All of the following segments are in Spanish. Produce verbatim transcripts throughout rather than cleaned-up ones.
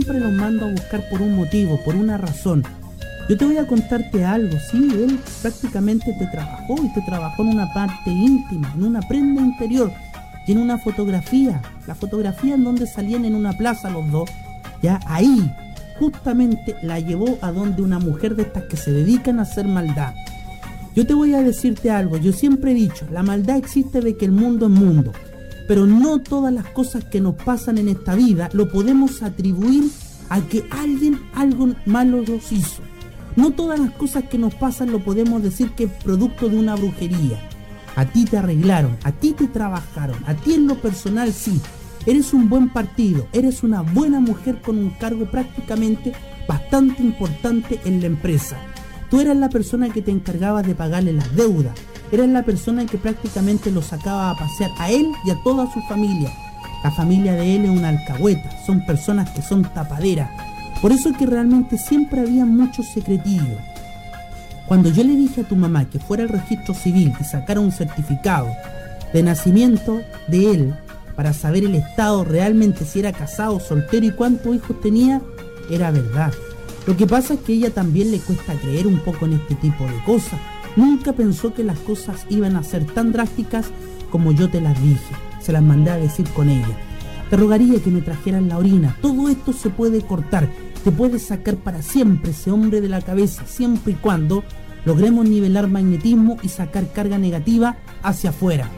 siempre los mando a buscar por un motivo, por una razón. Yo te voy a contarte algo, sí, él prácticamente te trabajó y te trabajó en una parte íntima, en una prenda interior y en una fotografía, la fotografía en donde salían en una plaza los dos, ya ahí justamente la llevó a donde una mujer de estas que se dedican a hacer maldad. Yo te voy a decirte algo, yo siempre he dicho, la maldad existe de que el mundo es mundo, pero no todas las cosas que nos pasan en esta vida lo podemos atribuir a que alguien algo malo nos hizo. No todas las cosas que nos pasan lo podemos decir que es producto de una brujería. A ti te arreglaron, a ti te trabajaron, a ti en lo personal sí. Eres un buen partido, eres una buena mujer con un cargo prácticamente bastante importante en la empresa. Tú eras la persona que te encargabas de pagarle las deudas. Eras la persona que prácticamente lo sacaba a pasear a él y a toda su familia. La familia de él es una alcahueta, son personas que son tapaderas. Por eso es que realmente siempre había muchos secretillos. Cuando yo le dije a tu mamá que fuera al registro civil y sacara un certificado de nacimiento de él para saber el estado realmente si era casado, soltero y cuántos hijos tenía, era verdad. Lo que pasa es que a ella también le cuesta creer un poco en este tipo de cosas. Nunca pensó que las cosas iban a ser tan drásticas como yo te las dije. Se las mandé a decir con ella. Te rogaría que me trajeran la orina. Todo esto se puede cortar. Te puedes sacar para siempre ese hombre de la cabeza, siempre y cuando logremos nivelar magnetismo y sacar carga negativa hacia afuera.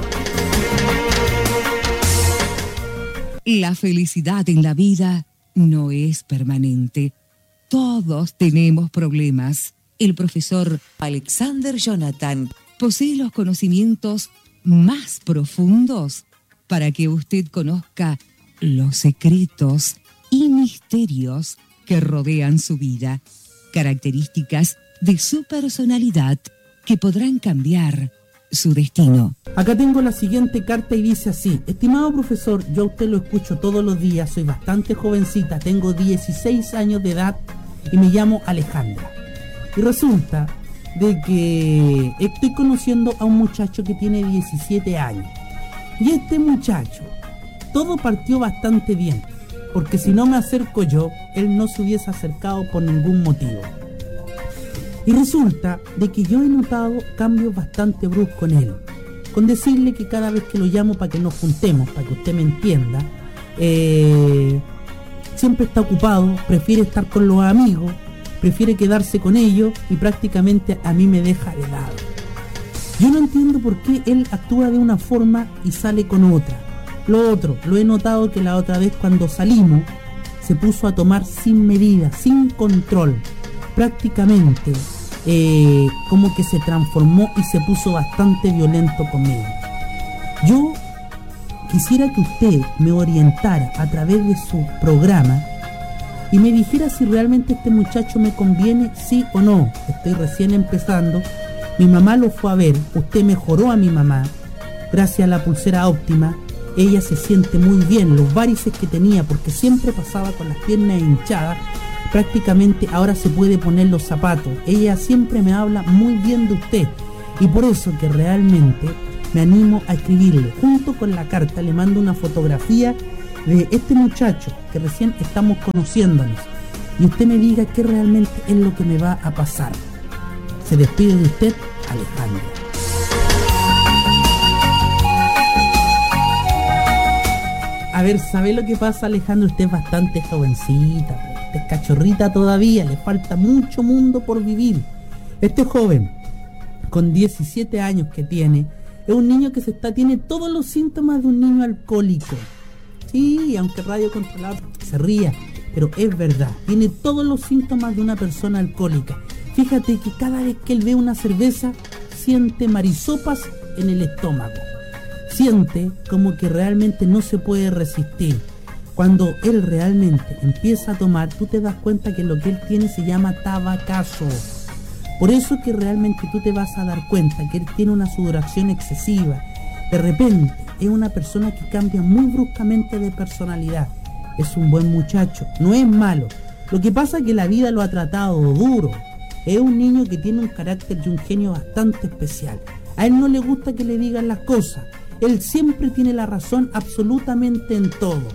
La felicidad en la vida no es permanente. Todos tenemos problemas. El profesor Alexander Jonathan posee los conocimientos más profundos para que usted conozca los secretos y misterios que rodean su vida, características de su personalidad que podrán cambiar su destino. Acá tengo la siguiente carta y dice así: estimado profesor, yo a usted lo escucho todos los días, soy bastante jovencita, tengo dieciséis años de edad y me llamo Alejandra. Y resulta de que estoy conociendo a un muchacho que tiene diecisiete años. Y este muchacho, todo partió bastante bien, porque si no me acerco yo, él no se hubiese acercado por ningún motivo. Y resulta de que yo he notado cambios bastante bruscos en él. Con decirle que cada vez que lo llamo para que nos juntemos, para que usted me entienda, eh, siempre está ocupado, prefiere estar con los amigos, prefiere quedarse con ellos y prácticamente a mí me deja de lado. Yo no entiendo por qué él actúa de una forma y sale con otra. Lo otro, lo he notado que la otra vez cuando salimos se puso a tomar sin medida, sin control. Prácticamente eh, como que se transformó y se puso bastante violento conmigo. Yo quisiera que usted me orientara a través de su programa y me dijera si realmente este muchacho me conviene, sí o no. Estoy recién empezando, mi mamá lo fue a ver, usted mejoró a mi mamá, gracias a la pulsera óptima, ella se siente muy bien, los varices que tenía, porque siempre pasaba con las piernas hinchadas, prácticamente ahora se puede poner los zapatos, ella siempre me habla muy bien de usted, y por eso que realmente me animo a escribirle, junto con la carta le mando una fotografía de este muchacho que recién estamos conociéndonos y usted me diga qué realmente es lo que me va a pasar. Se despide de usted, Alejandra. A ver, ¿sabe lo que pasa, Alejandra? Usted es bastante jovencita, usted es cachorrita todavía, le falta mucho mundo por vivir. Este joven, con diecisiete años que tiene, es un niño que se está, tiene todos los síntomas de un niño alcohólico. Sí, aunque Radio Controlado se ría, pero es verdad, tiene todos los síntomas de una persona alcohólica. Fíjate que cada vez que él ve una cerveza, siente marisopas en el estómago. Siente como que realmente no se puede resistir. Cuando él realmente empieza a tomar, tú te das cuenta que lo que él tiene se llama tabacazo. Por eso es que realmente tú te vas a dar cuenta que él tiene una sudoración excesiva. De repente es una persona que cambia muy bruscamente de personalidad. Es un buen muchacho, no es malo. Lo que pasa es que la vida lo ha tratado duro. Es un niño que tiene un carácter y un genio bastante especial. A él no le gusta que le digan las cosas. Él siempre tiene la razón absolutamente en todo.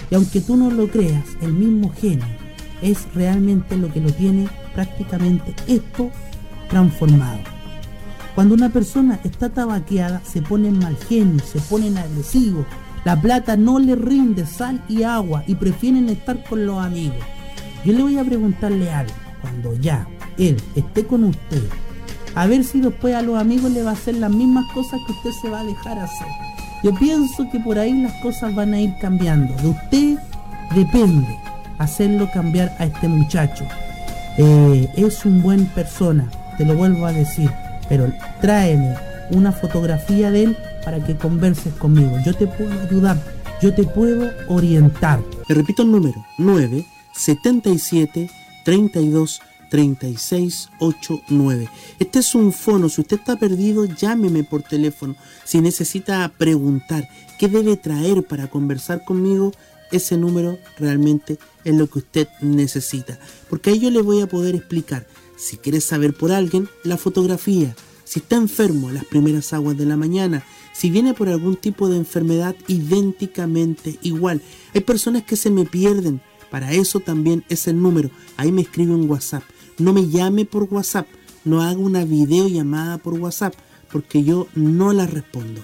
Y aunque tú no lo creas, el mismo genio es realmente lo que lo tiene prácticamente esto transformado. Cuando una persona está tabaqueada, se ponen mal genio, se ponen agresivos, la plata no le rinde, sal y agua, y prefieren estar con los amigos. Yo le voy a preguntarle algo, cuando ya él esté con usted, a ver si después a los amigos le va a hacer las mismas cosas que usted se va a dejar hacer. Yo pienso que por ahí las cosas van a ir cambiando. De usted depende hacerlo cambiar a este muchacho. Eh, es un buen persona, te lo vuelvo a decir, pero tráeme una fotografía de él para que converses conmigo. Yo te puedo ayudar, yo te puedo orientar. Le repito el número: nueve setenta y siete treinta y dos treinta y seis ochenta y nueve. Este es un fono. Si usted está perdido, llámeme por teléfono. Si necesita preguntar qué debe traer para conversar conmigo, ese número realmente es lo que usted necesita, porque ahí yo le voy a poder explicar. Si quiere saber por alguien, la fotografía. Si está enfermo, las primeras aguas de la mañana. Si viene por algún tipo de enfermedad, idénticamente igual. Hay personas que se me pierden. Para eso también es el número. Ahí me escribe en WhatsApp. No me llame por WhatsApp. No haga una videollamada por WhatsApp, porque yo no la respondo.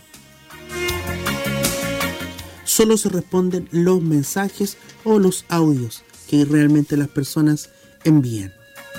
Solo se responden los mensajes o los audios que realmente las personas envían.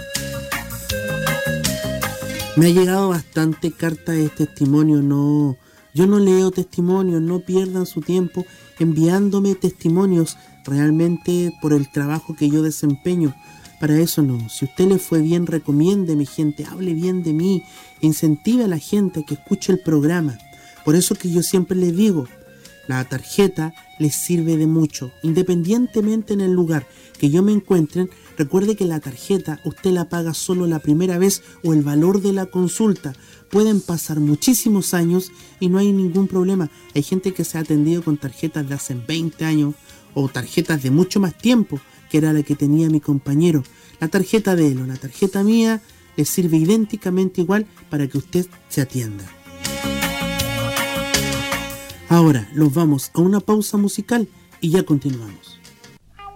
Me ha llegado bastante carta de testimonio. No, yo no leo testimonios. No pierdan su tiempo enviándome testimonios realmente por el trabajo que yo desempeño. Para eso no. Si a usted le fue bien, recomiende, mi gente, hable bien de mí, incentive a la gente a que escuche el programa. Por eso que yo siempre les digo, la tarjeta les sirve de mucho, independientemente en el lugar que yo me encuentren. Recuerde que la tarjeta usted la paga solo la primera vez o el valor de la consulta. Pueden pasar muchísimos años y no hay ningún problema. Hay gente que se ha atendido con tarjetas de hace veinte años o tarjetas de mucho más tiempo, que era la que tenía mi compañero. La tarjeta de él o la tarjeta mía le sirve idénticamente igual para que usted se atienda. Ahora nos vamos a una pausa musical y ya continuamos.